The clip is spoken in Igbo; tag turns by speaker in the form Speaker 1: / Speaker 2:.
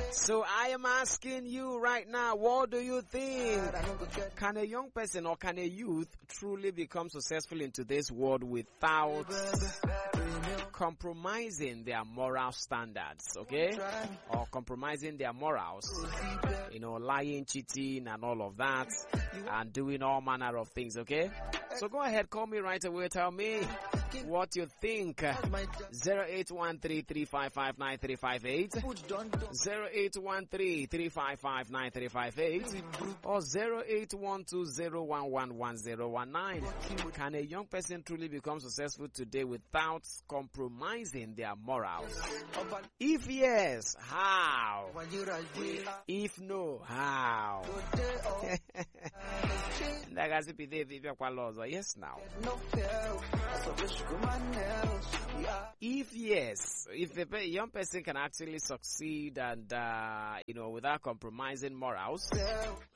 Speaker 1: So I am asking you right now, what do you think? Can a young person or can a youth truly become successful in today's world without compromising their moral standards, okay? Or compromising their morals, lying, cheating and all of that, and doing all manner of things, okay? So go ahead, call me right away, tell me what you think. 0813-355-9358, 0813-355-9358, or 0812-011-1019. Can a young person truly become successful today without compromising their morals? If yes, how? If no, how? Yes, now. If yes, if a young person can actually succeed and, without compromising morals,